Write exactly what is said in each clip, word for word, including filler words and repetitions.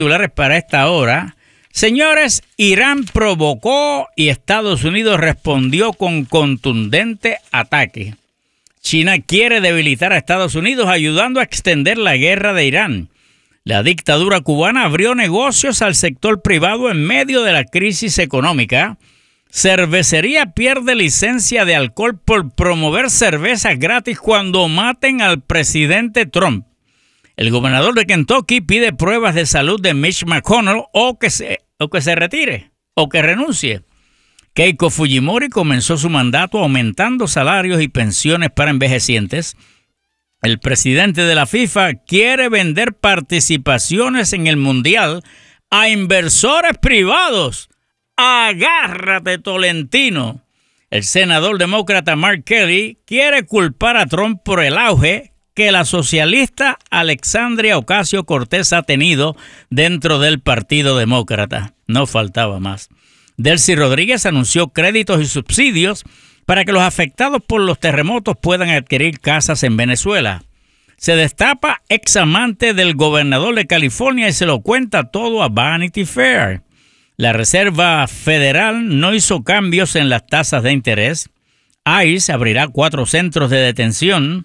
titulares para esta hora. Señores, Irán provocó y Estados Unidos respondió con contundente ataque. China quiere debilitar a Estados Unidos ayudando a extender la guerra de Irán. La dictadura cubana abrió negocios al sector privado en medio de la crisis económica. Cervecería pierde licencia de alcohol por promover cervezas gratis cuando maten al presidente Trump. El gobernador de Kentucky pide pruebas de salud de Mitch McConnell o que se, o que se retire o que renuncie. Keiko Fujimori comenzó su mandato aumentando salarios y pensiones para envejecientes. El presidente de la FIFA quiere vender participaciones en el Mundial a inversores privados. ¡Agárrate, Tolentino! El senador demócrata Mark Kelly quiere culpar a Trump por el auge que la socialista Alexandria Ocasio-Cortez ha tenido dentro del Partido Demócrata. No faltaba más. Delcy Rodríguez anunció créditos y subsidios para que los afectados por los terremotos puedan adquirir casas en Venezuela. Se destapa examante del gobernador de California y se lo cuenta todo a Vanity Fair. La Reserva Federal no hizo cambios en las tasas de interés. ICE abrirá cuatro centros de detención.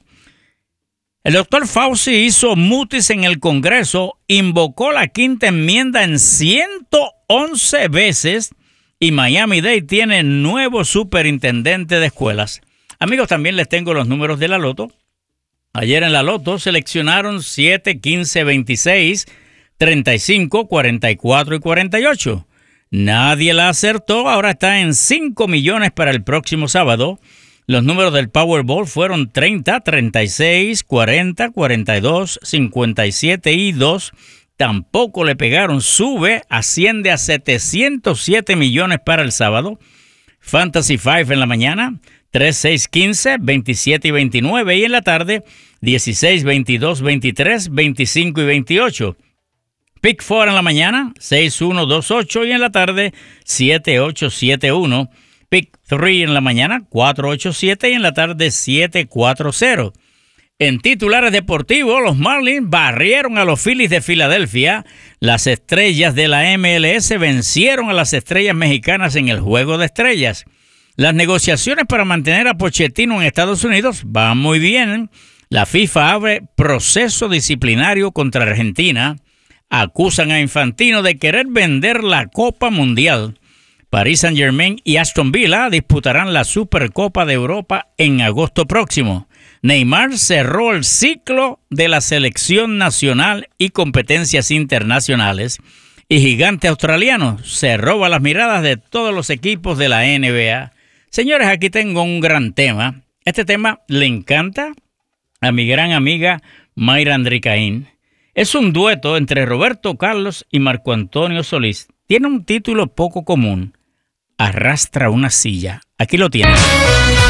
El doctor Fauci hizo mutis en el Congreso, invocó la quinta enmienda en ciento once veces y Miami-Dade tiene nuevo superintendente de escuelas. Amigos, también les tengo los números de la Loto. Ayer en la Loto seleccionaron siete, quince, veintiséis, treinta y cinco, cuarenta y cuatro y cuarenta y ocho. Nadie la acertó, ahora está en cinco millones para el próximo sábado. Los números del Powerball fueron treinta, treinta y seis, cuarenta, cuarenta y dos, cincuenta y siete y dos. Tampoco le pegaron, sube, asciende a setecientos siete millones para el sábado. Fantasy cinco en la mañana, tres, seis, quince, veintisiete y veintinueve. Y en la tarde, dieciséis, veintidós, veintitrés, veinticinco y veintiocho. Pick cuatro en la mañana, seis, uno, dos, ocho. Y en la tarde, siete, ocho, siete, uno. Pick tres en la mañana, cuatro, ocho, siete. Y en la tarde, siete, cuatro, cero. En titulares deportivos, los Marlins barrieron a los Phillies de Filadelfia. Las estrellas de la M L S vencieron a las estrellas mexicanas en el Juego de Estrellas. Las negociaciones para mantener a Pochettino en Estados Unidos van muy bien. La FIFA abre proceso disciplinario contra Argentina. Acusan a Infantino de querer vender la Copa Mundial. Paris Saint-Germain y Aston Villa disputarán la Supercopa de Europa en agosto próximo. Neymar cerró el ciclo de la selección nacional y competencias internacionales. Y gigante australiano se roba las miradas de todos los equipos de la N B A. Señores, aquí tengo un gran tema. Este tema le encanta a mi gran amiga Mayra Andricaín. Es un dueto entre Roberto Carlos y Marco Antonio Solís. Tiene un título poco común. Arrastra una silla. Aquí lo tienen.